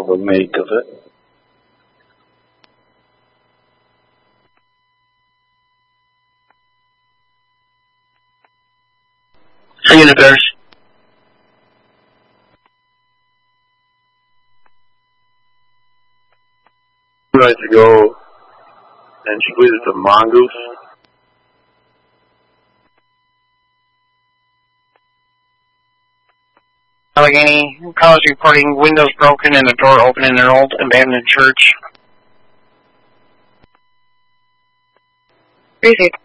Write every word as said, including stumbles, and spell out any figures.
of a make of it. See you, Bears. Ready to go, and she believes it's a mongoose. Allegheny, calls reporting windows broken and a door open in an old abandoned church. Receive.